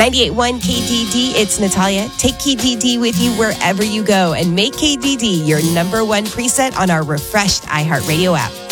98.1 KDD, it's Natalia. Take KDD with you wherever you go and make KDD your number one preset on our refreshed iHeartRadio app.